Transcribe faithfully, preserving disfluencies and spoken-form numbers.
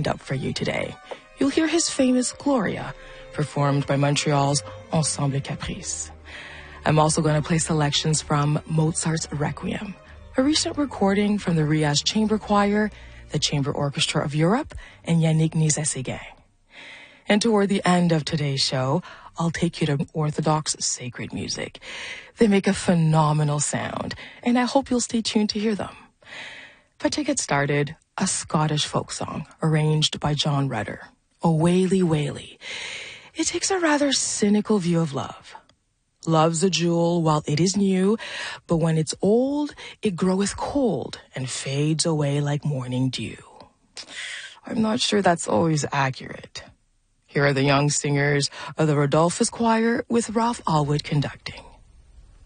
lined up for you today. You'll hear his famous Gloria, performed by Montreal's Ensemble Caprice. I'm also going to play selections from Mozart's Requiem, a recent recording from the Rias Chamber Choir, the Chamber Orchestra of Europe, and Yannick Nézet-Séguin. And toward the end of today's show, I'll take you to Orthodox sacred music. They make a phenomenal sound, and I hope you'll stay tuned to hear them. But to get started, a Scottish folk song arranged by John Rutter, O Waly Waly. It takes a rather cynical view of love. Love's a jewel while it is new, but when it's old, it groweth cold and fades away like morning dew. I'm not sure that's always accurate. Here are the young singers of the Rodolphus Choir with Ralph Allwood conducting.